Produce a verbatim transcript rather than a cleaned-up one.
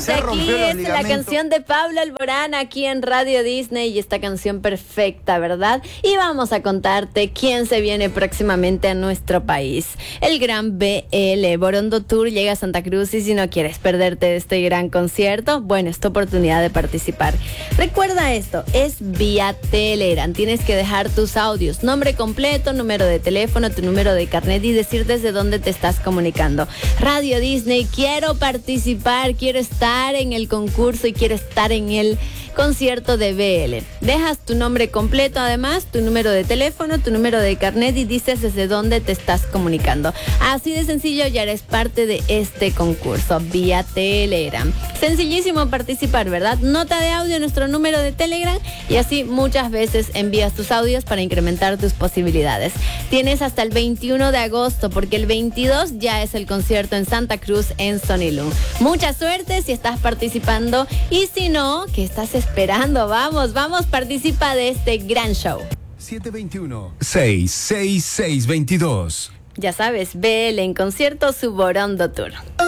Se aquí es la canción de Pablo Alborán aquí en Radio Disney y esta canción perfecta, ¿verdad? Y vamos a contarte quién se viene próximamente a nuestro país. El gran B L Borondo Tour llega a Santa Cruz y si no quieres perderte este gran concierto, bueno, es tu oportunidad de participar. Recuerda esto, es vía Telegram. Tienes que dejar tus audios, nombre completo, número de teléfono, tu número de carnet y decir desde dónde te estás comunicando. Radio Disney, quiero participar, quiero estar en el concurso y quiero estar en el concierto de B L. Dejas tu nombre completo, además, tu número de teléfono, tu número de carnet y dices desde dónde te estás comunicando. Así de sencillo, ya eres parte de este concurso vía Telegram. Sencillísimo participar, ¿verdad? Nota de audio, nuestro número de Telegram y así muchas veces envías tus audios para incrementar tus posibilidades. Tienes hasta el veintiuno de agosto porque el veintidós ya es el concierto en Santa Cruz en Sonilú. Mucha suerte si estás participando y si no, ¿qué estás esperando? Vamos, vamos, participa de este gran show. siete veintiuno, seis seis seis veintidós. Ya sabes, B L en concierto su Borondo Tour.